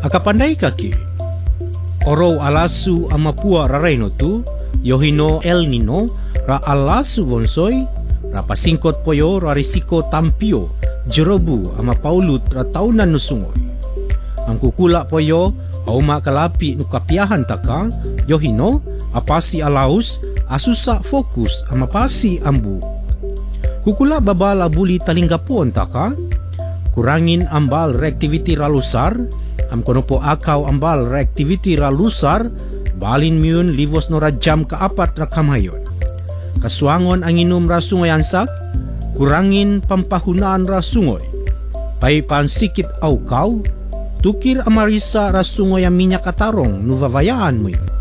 Akapanday kaki. Oro alasu amapua rareno tu, yohino El Nino, ra alasu bonsoy, ra pasingkot poyo ra risiko tampio, jerobu ama paulut ra taunan nusungoy. Ang kukula poyo, auma kalapi nukapiahan taka, yohino, apasi alaus, asusa fokus ama pasi ambu. Kukula babala buli talinggapon taka, kurangin ambal reactivity ralusar, am kono po akaw ambal reactivity ralusar, balin miyun livos no rajam kaapat na kamayon. Kaswangon ang inom rasungoy ansak, kurangin pampahunaan rasungoy. Pay pansikit aukaw, tukir amarisa rasungoy ang minyak katarong nuvavayaan mo yun.